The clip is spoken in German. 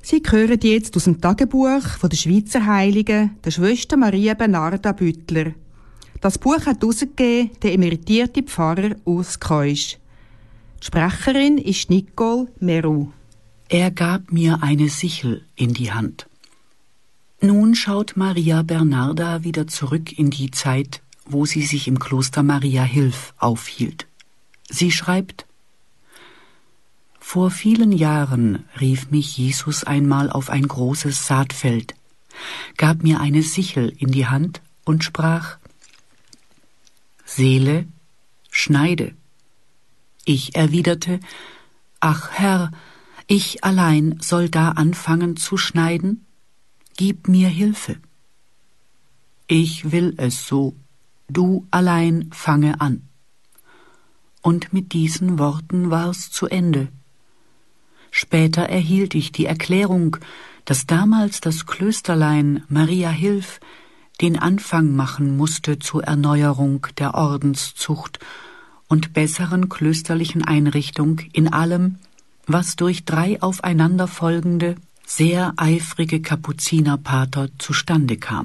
Sie hören jetzt aus dem Tagebuch von der Schweizer Heiligen, der Schwester Maria Bernarda Büttler. Das Buch hat herausgegeben der emeritierte Pfarrer Urs Keusch. Die Sprecherin ist Nicole Meru. Er gab mir eine Sichel in die Hand. Nun schaut Maria Bernarda wieder zurück in die Zeit, wo sie sich im Kloster Maria Hilf aufhielt. Sie schreibt: Vor vielen Jahren rief mich Jesus einmal auf ein großes Saatfeld, gab mir eine Sichel in die Hand und sprach: Seele, schneide. Ich erwiderte: Ach Herr, ich allein soll da anfangen zu schneiden? Gib mir Hilfe. Ich will es so, du allein fange an. Und mit diesen Worten war's zu Ende. Später erhielt ich die Erklärung, dass damals das Klösterlein Maria Hilf den Anfang machen musste zur Erneuerung der Ordenszucht und besseren klösterlichen Einrichtung in allem, was durch 3 aufeinanderfolgende, sehr eifrige Kapuzinerpater zustande kam.